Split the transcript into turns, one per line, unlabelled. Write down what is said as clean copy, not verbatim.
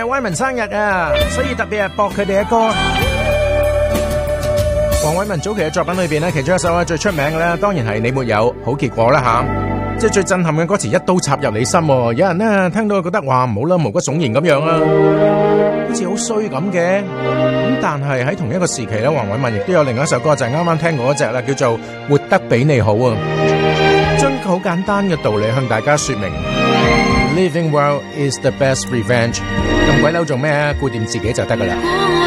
威文生日啊，所以特別係播佢哋嘅歌。黃偉文早期嘅作品裏邊咧，其中一首最出名嘅咧，當然係你沒有好結果啦吓。即係最震撼嘅歌詞，一刀插入你心。有人咧聽到覺得哇唔好啦，毛骨悚然咁樣啊，好似好衰咁嘅。咁但係喺同一個時期咧，黃偉文亦都有另一首歌，就係啱啱聽過嗰隻啦，叫做《活得比你好》啊。將個好簡單嘅道理向大家說明 ，Living well is the best revenge。咁鬼嬲做咩啊？顧掂自己就得噶啦。